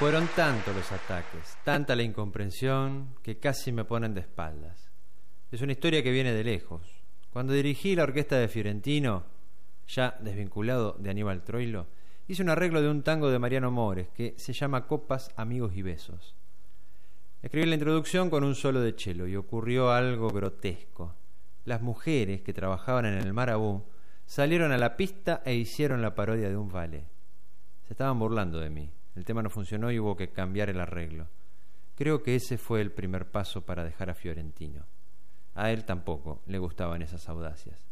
Fueron tantos los ataques, tanta la incomprensión, que casi me ponen de espaldas. Es una historia que viene de lejos. Cuando dirigí la orquesta de Fiorentino, ya desvinculado de Aníbal Troilo, hice un arreglo de un tango de Mariano Mores que se llama Copas, Amigos y Besos. Escribí la introducción con un solo de cello y ocurrió algo grotesco. Las mujeres que trabajaban en el Marabú salieron a la pista e hicieron la parodia de un ballet. Se estaban burlando de mí. El tema no funcionó y hubo que cambiar el arreglo. Creo que ese fue el primer paso para dejar a Fiorentino. A él tampoco le gustaban esas audacias.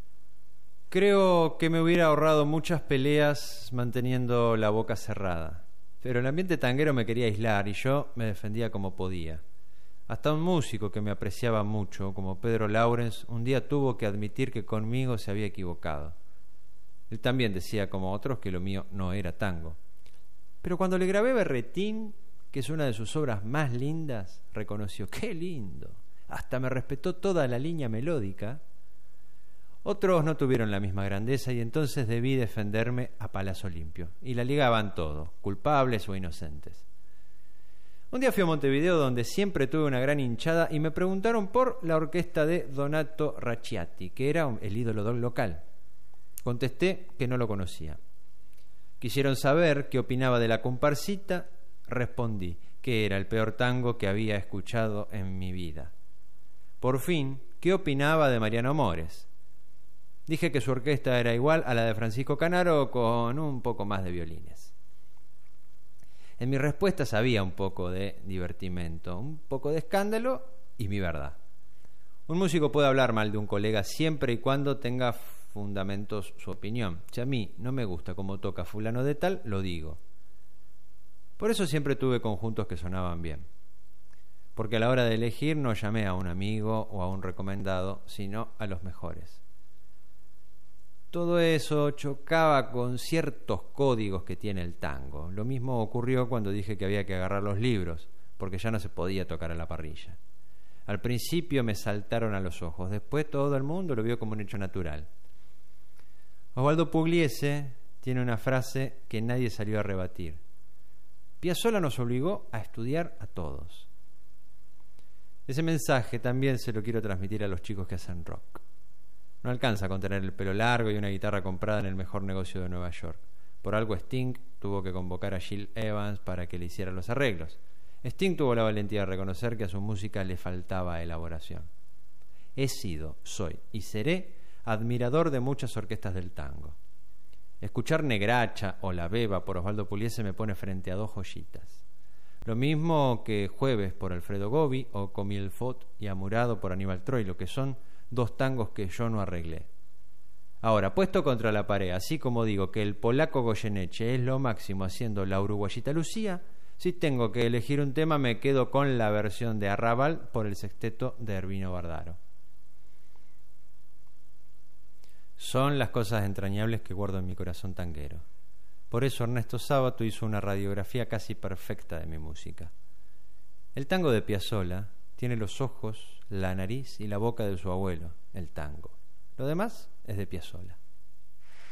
Creo que me hubiera ahorrado muchas peleas manteniendo la boca cerrada. Pero el ambiente tanguero me quería aislar y yo me defendía como podía. Hasta un músico que me apreciaba mucho, como Pedro Laurens, un día tuvo que admitir que conmigo se había equivocado. Él también decía, como otros, que lo mío no era tango. Pero cuando le grabé Berretín, que es una de sus obras más lindas, reconoció: ¡qué lindo! Hasta me respetó toda la línea melódica. Otros no tuvieron la misma grandeza y entonces debí defenderme a palazo limpio. Y la ligaban todo, culpables o inocentes. Un día fui a Montevideo, donde siempre tuve una gran hinchada, y me preguntaron por la orquesta de Donato Racciatti, que era el ídolo del local. Contesté que no lo conocía. Quisieron saber qué opinaba de la comparsita. Respondí que era el peor tango que había escuchado en mi vida. Por fin, ¿qué opinaba de Mariano Mores? Dije que su orquesta era igual a la de Francisco Canaro, con un poco más de violines. En mis respuestas había un poco de divertimento, un poco de escándalo y mi verdad. Un músico puede hablar mal de un colega siempre y cuando tenga fundamentos su opinión. Si a mí no me gusta cómo toca fulano de tal, lo digo. Por eso siempre tuve conjuntos que sonaban bien. Porque a la hora de elegir no llamé a un amigo o a un recomendado, sino a los mejores. Todo eso chocaba con ciertos códigos que tiene el tango. Lo mismo ocurrió cuando dije que había que agarrar los libros, porque ya no se podía tocar a la parrilla. Al principio me saltaron a los ojos, después todo el mundo lo vio como un hecho natural. Osvaldo Pugliese tiene una frase que nadie salió a rebatir: Piazzolla nos obligó a estudiar a todos. Ese mensaje también se lo quiero transmitir a los chicos que hacen rock. No alcanza con tener el pelo largo y una guitarra comprada en el mejor negocio de Nueva York. Por algo Sting tuvo que convocar a Gil Evans para que le hiciera los arreglos. Sting tuvo la valentía de reconocer que a su música le faltaba elaboración. He sido, soy y seré admirador de muchas orquestas del tango. Escuchar Negracha o La Beba por Osvaldo Pugliese me pone frente a dos joyitas. Lo mismo que Jueves por Alfredo Gobi o Comilfot y Amurado por Aníbal Troilo, que son dos tangos que yo no arreglé. Ahora, puesto contra la pared, así como digo que el polaco Goyeneche es lo máximo haciendo la uruguayita Lucía, si tengo que elegir un tema me quedo con la versión de Arrabal por el sexteto de Ervino Bardaro. Son las cosas entrañables que guardo en mi corazón tanguero. Por eso Ernesto Sábato hizo una radiografía casi perfecta de mi música. El tango de Piazzolla tiene los ojos, la nariz y la boca de su abuelo, el tango. Lo demás es de Piazzolla.